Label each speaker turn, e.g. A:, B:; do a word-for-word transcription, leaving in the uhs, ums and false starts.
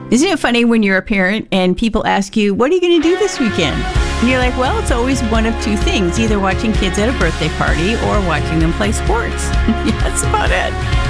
A: Isn't it funny when you're a parent and people ask you, what are you going to do this weekend? And you're like, well, it's always one of two things, either watching kids at a birthday party or watching them play sports. That's about it.